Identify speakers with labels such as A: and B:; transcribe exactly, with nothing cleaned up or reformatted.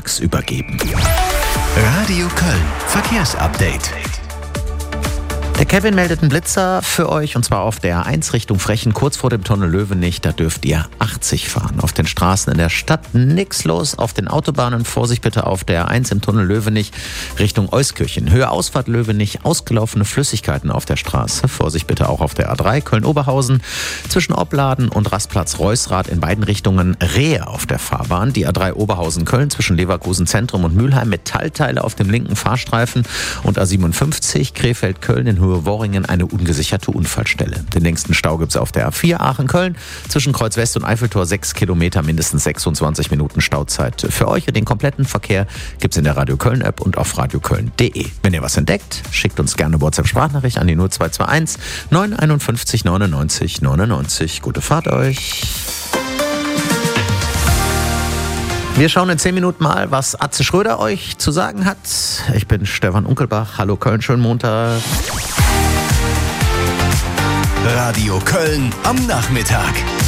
A: übergeben.
B: Radio Köln Verkehrsupdate.
A: Der Kevin meldet einen Blitzer für euch und zwar auf der A eins Richtung Frechen, kurz vor dem Tunnel Löwenich. Da dürft ihr achtzig fahren. Auf den Straßen in der Stadt nix los. Auf den Autobahnen Vorsicht bitte auf der A eins im Tunnel Löwenich Richtung Euskirchen. Höhe Ausfahrt Löwenich, ausgelaufene Flüssigkeiten auf der Straße. Vorsicht bitte auch auf der A drei Köln-Oberhausen. Zwischen Opladen und Rastplatz Reusrath in beiden Richtungen Rehe auf der Fahrbahn. Die A drei Oberhausen-Köln zwischen Leverkusen Zentrum und Mülheim. Metallteile auf dem linken Fahrstreifen. Und A siebenundfünfzig Krefeld-Köln in Höhe Worringen eine ungesicherte Unfallstelle. Den längsten Stau gibt es auf der A vier Aachen-Köln. Zwischen Kreuz West und Eiffeltor sechs Kilometer, mindestens sechsundzwanzig Minuten Stauzeit. Für euch und den kompletten Verkehr gibt es in der Radio Köln-App und auf radioköln punkt de. Wenn ihr was entdeckt, schickt uns gerne WhatsApp-Sprachnachricht an die null zwei zwei eins neun einundfünfzig neunundneunzig neunundneunzig. Gute Fahrt euch! Wir schauen in zehn Minuten mal, was Atze Schröder euch zu sagen hat. Ich bin Stefan Unkelbach. Hallo Köln, schönen Montag.
B: Radio Köln am Nachmittag.